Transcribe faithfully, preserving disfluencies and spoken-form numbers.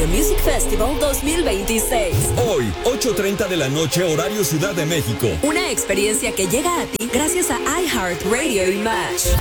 iHeartRadio Music Festival dos mil veintiséis. Hoy, ocho treinta de la noche, horario Ciudad de México. Una experiencia que llega a ti gracias a iHeartRadio y Match.